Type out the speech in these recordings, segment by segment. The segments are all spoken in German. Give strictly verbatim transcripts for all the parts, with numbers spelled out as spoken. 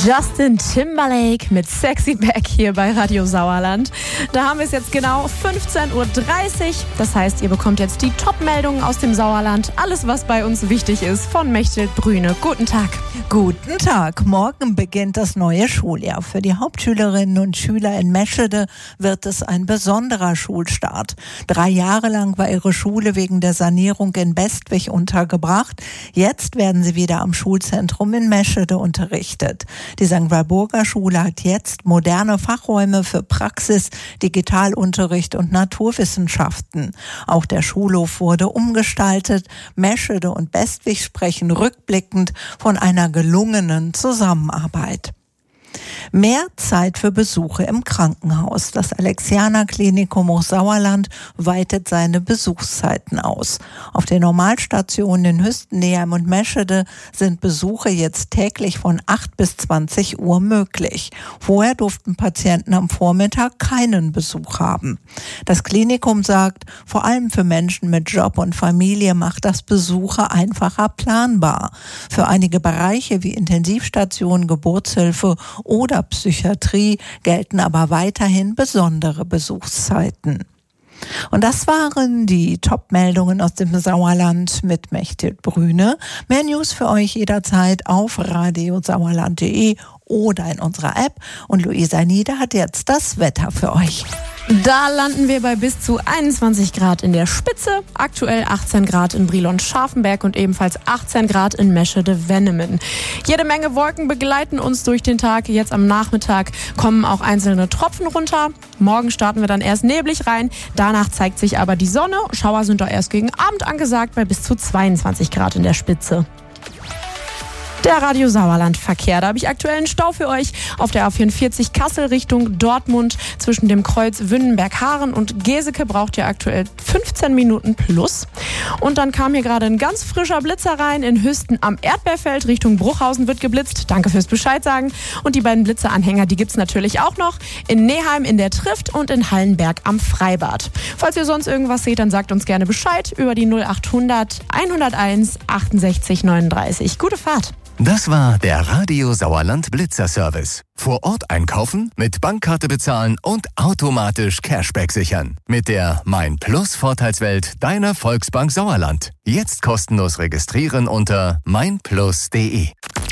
Justin Timberlake mit Sexy Back hier bei Radio Sauerland. Da haben wir es jetzt genau fünfzehn Uhr dreißig. Das heißt, ihr bekommt jetzt die Top-Meldungen aus dem Sauerland. Alles, was bei uns wichtig ist, von Mechthild Brüne. Guten Tag. Guten Tag. Morgen beginnt das neue Schuljahr. Für die Hauptschülerinnen und Schüler in Meschede wird es ein besonderer Schulstart. Drei Jahre lang war ihre Schule wegen der Sanierung in Bestwig untergebracht. Jetzt werden sie wieder am Schulzentrum in Meschede unterrichtet. Die Sankt Walburger Schule hat jetzt moderne Fachräume für Praxis, Digitalunterricht und Naturwissenschaften. Auch der Schulhof wurde umgestaltet. Meschede und Bestwig sprechen rückblickend von einer gelungenen Zusammenarbeit. Mehr Zeit für Besuche im Krankenhaus. Das Alexianer Klinikum Hochsauerland weitet seine Besuchszeiten aus. Auf den Normalstationen in Hüsten, Neheim und Meschede sind Besuche jetzt täglich von acht bis zwanzig Uhr möglich. Vorher durften Patienten am Vormittag keinen Besuch haben. Das Klinikum sagt, vor allem für Menschen mit Job und Familie macht das Besuche einfacher planbar. Für einige Bereiche wie Intensivstation, Geburtshilfe oder Psychiatrie gelten aber weiterhin besondere Besuchszeiten. Und das waren die Top-Meldungen aus dem Sauerland mit Mechthild Brüne. Mehr News für euch jederzeit auf radio sauerland punkt de oder in unserer App. Und Luisa Nieder hat jetzt das Wetter für euch. Da landen wir bei bis zu einundzwanzig Grad in der Spitze, aktuell achtzehn Grad in Brilon-Scharfenberg und ebenfalls achtzehn Grad in Meschede-Wennemen. Jede Menge Wolken begleiten uns durch den Tag. Jetzt am Nachmittag kommen auch einzelne Tropfen runter. Morgen starten wir dann erst neblig rein. Danach zeigt sich aber die Sonne. Schauer sind da erst gegen Abend angesagt bei bis zu zweiundzwanzig Grad in der Spitze. Der Radio Sauerland Verkehr. Da habe ich aktuell einen Stau für euch auf der A vierundvierzig Kassel Richtung Dortmund. Zwischen dem Kreuz Wünnenberg-Haaren und Geseke braucht ihr aktuell fünfzehn Minuten plus. Und dann kam hier gerade ein ganz frischer Blitzer rein. In Hüsten am Erdbeerfeld Richtung Bruchhausen wird geblitzt. Danke fürs Bescheid sagen. Und die beiden Blitzeranhänger, die gibt's natürlich auch noch. In Neheim in der Trift und in Hallenberg am Freibad. Falls ihr sonst irgendwas seht, dann sagt uns gerne Bescheid über die null achthundert hunderteins achtundsechzig neununddreißig. Gute Fahrt! Das war der Radio Sauerland Blitzer Service. Vor Ort einkaufen, mit Bankkarte bezahlen und automatisch Cashback sichern. Mit der Mein Plus Vorteilswelt deiner Volksbank Sauerland. Jetzt kostenlos registrieren unter mein plus punkt de.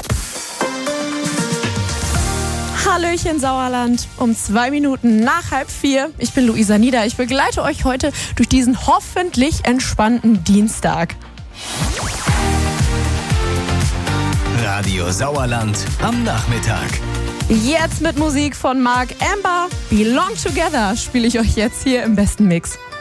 Hallöchen Sauerland, um zwei Minuten nach halb vier. Ich bin Luisa Nieder. Ich begleite euch heute durch diesen hoffentlich entspannten Dienstag. Radio Sauerland am Nachmittag. Jetzt mit Musik von Mark Amber. Belong Together spiele ich euch jetzt hier im besten Mix.